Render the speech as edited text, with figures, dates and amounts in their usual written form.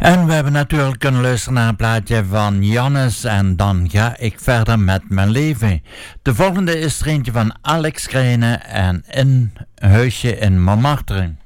En we hebben natuurlijk kunnen luisteren naar een plaatje van Jannes en dan ga ik verder met mijn leven. De volgende is er eentje van Alex Krene en In Huisje in Montmartre.